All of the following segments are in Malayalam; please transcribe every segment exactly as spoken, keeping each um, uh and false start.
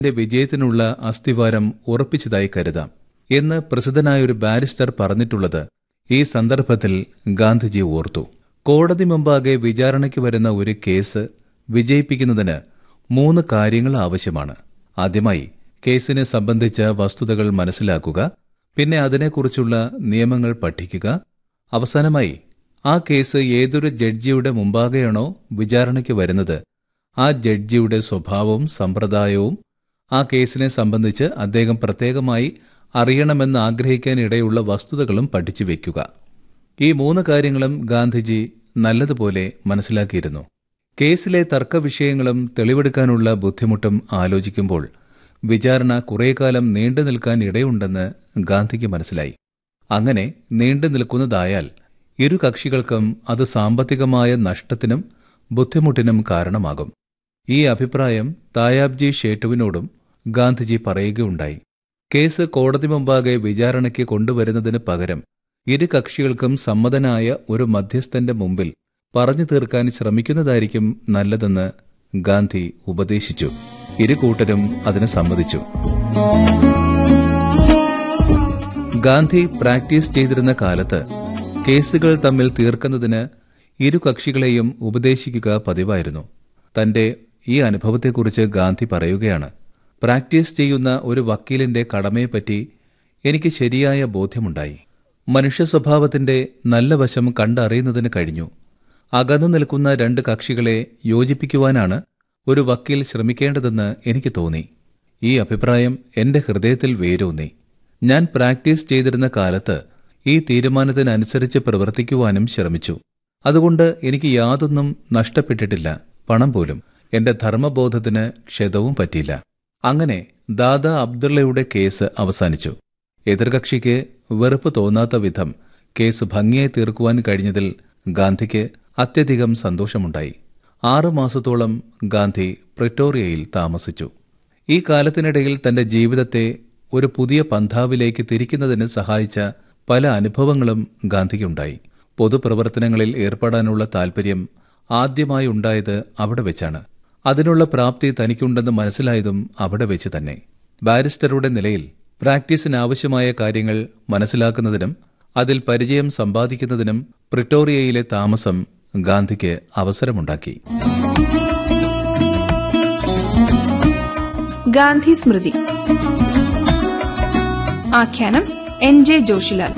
വിജയത്തിനുള്ള അസ്ഥിവാരം ഉറപ്പിച്ചതായി കരുതാം എന്ന് പ്രസിദ്ധനായൊരു ബാരിസ്റ്റർ പറഞ്ഞിട്ടുള്ളത് ഈ സന്ദർഭത്തിൽ ഗാന്ധിജി ഓർത്തു. കോടതി മുമ്പാകെ വിചാരണയ്ക്ക് വരുന്ന ഒരു കേസ് വിജയിപ്പിക്കുന്നതിന് മൂന്ന് കാര്യങ്ങൾ ആവശ്യമാണ്. ആദ്യമായി കേസിനെ സംബന്ധിച്ച വസ്തുതകൾ മനസ്സിലാക്കുക, പിന്നെ അതിനെക്കുറിച്ചുള്ള നിയമങ്ങൾ പഠിക്കുക, അവസാനമായി ആ കേസ് ഏതൊരു ജഡ്ജിയുടെ മുമ്പാകെയാണോ വിചാരണയ്ക്ക് വരുന്നത് ആ ജഡ്ജിയുടെ സ്വഭാവവും സമ്പ്രദായവും ആ കേസിനെ സംബന്ധിച്ച് അദ്ദേഹം പ്രത്യേകമായി അറിയണമെന്ന് ആഗ്രഹിക്കാനിടയുള്ള വസ്തുതകളും പഠിച്ചു വയ്ക്കുക. ഈ മൂന്ന് കാര്യങ്ങളും ഗാന്ധിജി നല്ലതുപോലെ മനസ്സിലാക്കിയിരുന്നു. കേസിലെ തർക്കവിഷയങ്ങളും തെളിവെടുക്കാനുള്ള ബുദ്ധിമുട്ടും ആലോചിക്കുമ്പോൾ വിചാരണ കുറേക്കാലം നീണ്ടു നിൽക്കാൻ ഇടയുണ്ടെന്ന് ഗാന്ധിക്ക് മനസ്സിലായി. അങ്ങനെ നീണ്ടു നിൽക്കുന്നതായാൽ ഇരു കക്ഷികൾക്കും അത് സാമ്പത്തികമായ നഷ്ടത്തിനും ബുദ്ധിമുട്ടിനും കാരണമാകും. ഈ അഭിപ്രായം തായാബ്ജി ഷേട്ടുവിനോടും ഗാന്ധിജി പറയുകയുണ്ടായി. കേസ് കോടതി മുമ്പാകെ വിചാരണയ്ക്ക് കൊണ്ടുവരുന്നതിന് പകരം ഇരു കക്ഷികൾക്കും സമ്മതനായ ഒരു മധ്യസ്ഥന്റെ മുമ്പിൽ പറഞ്ഞു തീർക്കാൻ ശ്രമിക്കുന്നതായിരിക്കും നല്ലതെന്ന് ഗാന്ധി ഉപദേശിച്ചു. ഇരു കൂട്ടരും അതിന് സമ്മതിച്ചു. ഗാന്ധി പ്രാക്ടീസ് ചെയ്തിരുന്ന കാലത്ത് കേസുകൾ തമ്മിൽ തീർക്കുന്നതിന് ഇരു കക്ഷികളെയും ഉപദേശിക്കുക പതിവായിരുന്നു. തന്റെ ഈ അനുഭവത്തെക്കുറിച്ച് ഗാന്ധി പറയുകയാണ്: പ്രാക്ടീസ് ചെയ്യുന്ന ഒരു വക്കീലിന്റെ കടമയെപ്പറ്റി എനിക്ക് ശരിയായ ബോധ്യമുണ്ടായി. മനുഷ്യ സ്വഭാവത്തിന്റെ നല്ല വശം കണ്ടറിയുന്നതിന് കഴിഞ്ഞു. അകന്നു നിൽക്കുന്ന രണ്ട് കക്ഷികളെ യോജിപ്പിക്കുവാനാണ് ഒരു വക്കീൽ ശ്രമിക്കേണ്ടതെന്ന് എനിക്ക് തോന്നി. ഈ അഭിപ്രായം എന്റെ ഹൃദയത്തിൽ വേരൂന്നി. ഞാൻ പ്രാക്ടീസ് ചെയ്തിരുന്ന കാലത്ത് ഈ തീരുമാനത്തിനനുസരിച്ച് പ്രവർത്തിക്കുവാനും ശ്രമിച്ചു. അതുകൊണ്ട് എനിക്ക് യാതൊന്നും നഷ്ടപ്പെട്ടിട്ടില്ല, പണം പോലും. എന്റെ ധർമ്മബോധത്തിന് ക്ഷതവും പറ്റിയില്ല. അങ്ങനെ ദാദാ അബ്ദുള്ളയുടെ കേസ് അവസാനിച്ചു. എതിർകക്ഷിക്ക് വെറുപ്പ് തോന്നാത്ത വിധം കേസ് ഭംഗിയായി തീർക്കുവാൻ കഴിഞ്ഞതിൽ ഗാന്ധിക്ക് അത്യധികം സന്തോഷമുണ്ടായി. ആറുമാസത്തോളം ഗാന്ധി പ്രിറ്റോറിയയിൽ താമസിച്ചു. ഈ കാലത്തിനിടയിൽ തന്റെ ജീവിതത്തെ ഒരു പുതിയ പന്ഥാവിലേക്ക് തിരിക്കുന്നതിന് സഹായിച്ച പല അനുഭവങ്ങളും ഗാന്ധിക്കുണ്ടായി. പൊതുപ്രവർത്തനങ്ങളിൽ ഏർപ്പെടാനുള്ള താൽപര്യം ആദ്യമായി ഉണ്ടായത് അവിടെ വെച്ചാണ്. അതിനുള്ള പ്രാപ്തി തനിക്കുണ്ടെന്ന് മനസ്സിലായതും അവിടെ വെച്ച് തന്നെ. ബാരിസ്റ്ററുടെ നിലയിൽ പ്രാക്ടീസിനാവശ്യമായ കാര്യങ്ങൾ മനസ്സിലാക്കുന്നതിനും അതിൽ പരിചയം സമ്പാദിക്കുന്നതിനും പ്രിറ്റോറിയയിലെ താമസം ഗാന്ധിക്ക് അവസരമുണ്ടാക്കി. ഗാന്ധി സ്മൃതി. ആഖ്യാനം എൻ ജെ ജോഷിലാൽ.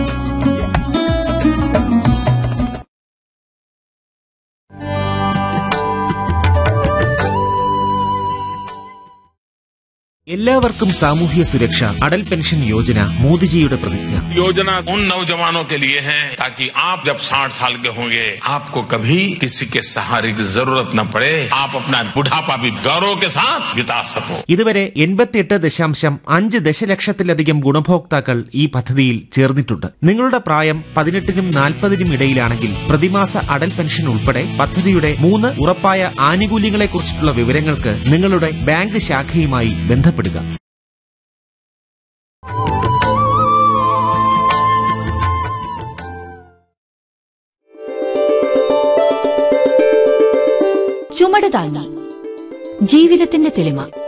എല്ലാവർക്കും സാമൂഹ്യ സുരക്ഷ. അടൽ പെൻഷൻ യോജന മോദിജിയുടെ പ്രതിജ്ഞ. യോജന ഉൻ नौजवानों के लिए है ताकि आप जब साठ साल के होंगे आपको कभी किसी के सहारे की जरूरत न पड़े. आप अपना बुढ़ापा भी गौरव के साथ बिता सको. ഇതുവരെ എൺപത്തിയെട്ട് ദശാംശം അഞ്ച് ദശലക്ഷത്തിലധികം ഗുണഭോക്താക്കൾ ഈ പദ്ധതിയിൽ ചേർന്നിട്ടുണ്ട്. നിങ്ങളുടെ പ്രായം പതിനെട്ടിനും നാൽപ്പതിനും ഇടയിലാണെങ്കിൽ പ്രതിമാസ അടൽ പെൻഷൻ ഉൾപ്പെടെ പദ്ധതിയുടെ മൂന്ന് ഉറപ്പായ ആനുകൂല്യങ്ങളെക്കുറിച്ചിട്ടുള്ള വിവരങ്ങൾക്ക് നിങ്ങളുടെ ബാങ്ക് ശാഖയുമായി ബന്ധപ്പെടുക. ചുമട് താങ്ങി ജീവിതത്തിന്റെ തെളിമ.